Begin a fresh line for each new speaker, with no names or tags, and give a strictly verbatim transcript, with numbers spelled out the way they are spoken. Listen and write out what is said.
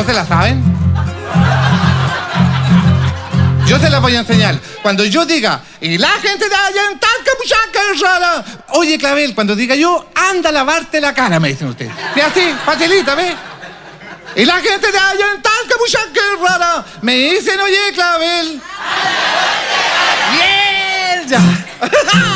se la saben? Yo se las voy a enseñar. Cuando yo diga, y la gente de allá en Talca, muchacha, es rara. Oye, Clavel, cuando diga yo, anda a lavarte la cara, me dicen ustedes. Y así, facilita, ¿ves? Y la gente de allá en Talca, muchacha, es rara. Me dicen, oye, Clavel. ¡Bien! Ya.